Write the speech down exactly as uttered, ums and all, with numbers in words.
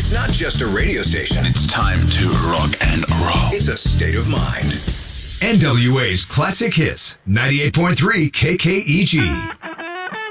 It's not just a radio station. It's time to rock and roll. It's a state of mind. N W A's Classic Hits, ninety-eight point three K K E G.